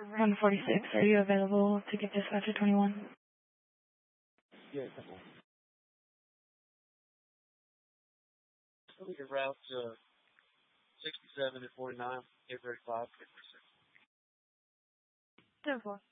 146, are you available to get dispatcher 21? Yeah, come on. Your route to 67 and 49, 835, 10-4.